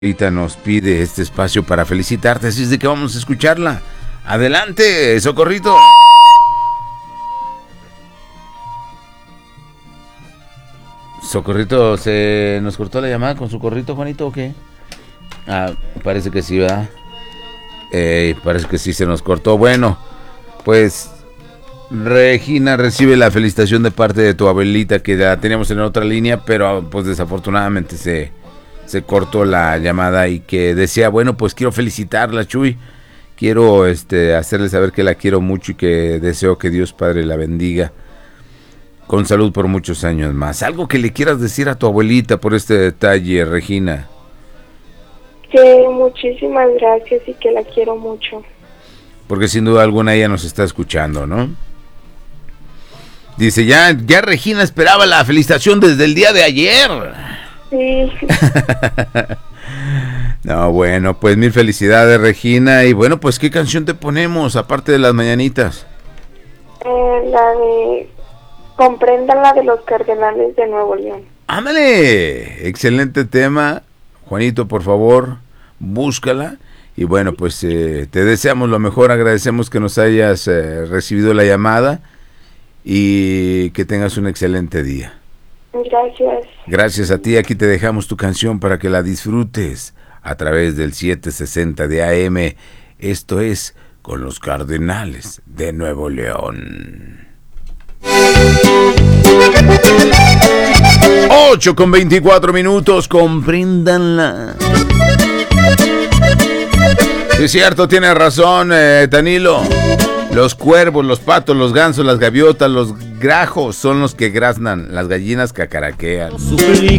Ahorita nos pide este espacio para felicitarte, así es de que vamos a escucharla. Adelante, Socorrito. Socorrito, ¿se nos cortó la llamada con Socorrito, Juanito, o qué? Parece que sí, ¿verdad? Parece que sí se nos cortó. Bueno, pues Regina recibe la felicitación de parte de tu abuelita, que la teníamos en otra línea, pero pues desafortunadamente se cortó la llamada y que decía, bueno, pues quiero felicitarla, Chuy. Quiero hacerle saber que la quiero mucho y que deseo que Dios Padre la bendiga con salud por muchos años más. ¿Algo que le quieras decir a tu abuelita por este detalle, Regina? Que muchísimas gracias y que la quiero mucho. Porque sin duda alguna ella nos está escuchando, ¿no? Dice, ya Regina esperaba la felicitación desde el día de ayer. Sí. No, bueno, pues mil felicidades, Regina. Y bueno, pues ¿qué canción te ponemos aparte de las mañanitas? La de Compréndanla, de los Cardenales de Nuevo León. ¡Ándale! Excelente tema. Juanito, por favor, búscala. Y bueno, pues te deseamos lo mejor. Agradecemos que nos hayas recibido la llamada y que tengas un excelente día. Gracias. Gracias a ti. Aquí te dejamos tu canción para que la disfrutes a través del 760 de AM. Esto es Con los Cardenales de Nuevo León. 8:24, compréndanla. Sí, es cierto, tiene razón, Danilo. Los cuervos, los patos, los gansos, las gaviotas, los grajos son los que graznan, las gallinas cacaraquean.